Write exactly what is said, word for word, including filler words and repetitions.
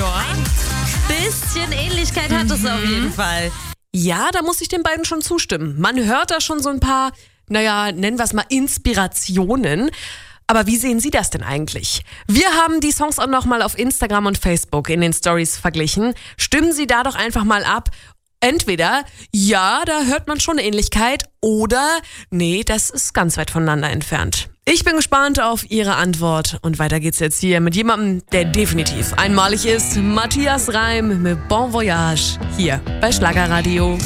Ja. Bisschen Ähnlichkeit hat es auf jeden Fall. Ja, da muss ich den beiden schon zustimmen. Man hört da schon so ein paar, naja, nennen wir es mal Inspirationen. Aber wie sehen Sie das denn eigentlich? Wir haben die Songs auch noch mal auf Instagram und Facebook in den Stories verglichen. Stimmen Sie da doch einfach mal ab. Entweder, ja, da hört man schon eine Ähnlichkeit, oder, nee, das ist ganz weit voneinander entfernt. Ich bin gespannt auf Ihre Antwort und weiter geht's jetzt hier mit jemandem, der definitiv einmalig ist. Matthias Reim mit Bon Voyage hier bei Schlagerradio.